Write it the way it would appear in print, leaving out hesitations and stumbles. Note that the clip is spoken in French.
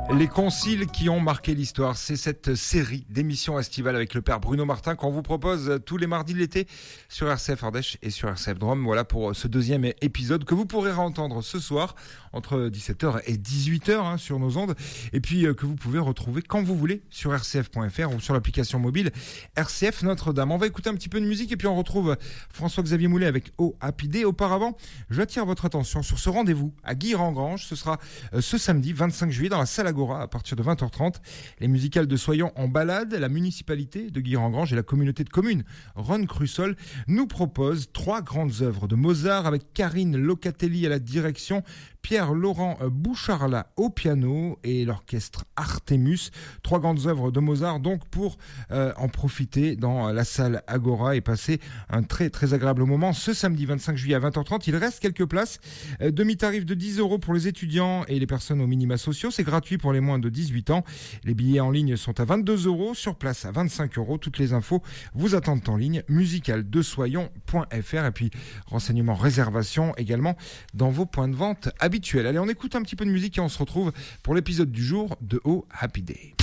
Les conciles qui ont marqué l'histoire, c'est cette série d'émissions estivales avec le père Bruno Martin qu'on vous propose tous les mardis de l'été sur RCF Ardèche et sur RCF Drôme. Voilà pour ce deuxième épisode que vous pourrez réentendre ce soir entre 17h et 18h sur nos ondes, et puis que vous pouvez retrouver quand vous voulez sur rcf.fr ou sur l'application mobile RCF Notre-Dame. On va écouter un petit peu de musique et puis on retrouve François-Xavier Moulet avec Oh Happy Day. Auparavant, j'attire votre attention sur ce rendez-vous à Guire-en-Grange. Ce sera ce samedi 25 juillet dans la salle Agora à partir de 20h30. Les musicales de Soyons en balade, la municipalité de Guire-en-Grange et la communauté de communes Rhône-Crussol nous proposent 3 grandes œuvres de Mozart avec Karine Locatelli à la direction, Pierre-Laurent Boucharla au piano et l'orchestre Artemus. 3 grandes œuvres de Mozart donc pour en profiter dans la salle Agora et passer un très très agréable moment ce samedi 25 juillet à 20h30. Il reste quelques places. Demi-tarif de 10 € pour les étudiants et les personnes aux minima sociaux. C'est gratuit pour les moins de 18 ans. Les billets en ligne sont à 22 €, sur place à 25 €. Toutes les infos vous attendent en ligne, musicaldesoyons.fr, et puis renseignements, réservations également dans vos points de vente habituels. Allez, on écoute un petit peu de musique et on se retrouve pour l'épisode du jour de Oh Happy Day.